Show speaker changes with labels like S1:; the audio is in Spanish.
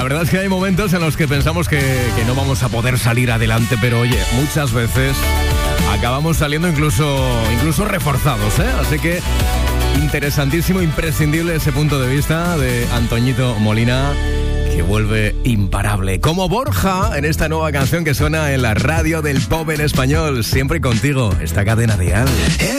S1: La verdad es que hay momentos en los que pensamos que no vamos a poder salir adelante, pero oye, muchas veces acabamos saliendo incluso reforzados, ¿eh? Así que interesantísimo, imprescindible ese punto de vista de Antoñito Molina, que vuelve imparable. Como Borja en esta nueva canción que suena en la radio del pop en español. Siempre contigo, esta cadena dial.